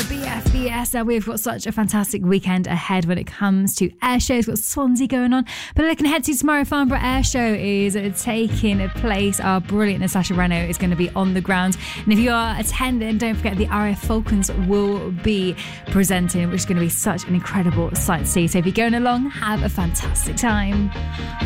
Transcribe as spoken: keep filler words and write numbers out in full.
B F B S. Now we've got such a fantastic weekend ahead when it comes to air shows. We've got Swansea going on, but looking ahead to tomorrow, Farnborough Air Show is taking place. Our brilliant Natasha Reno is going to be on the ground, and if you are attending, don't forget the R F Falcons will be presenting, which is going to be such an incredible sight to see. So if you're going along, have a fantastic time.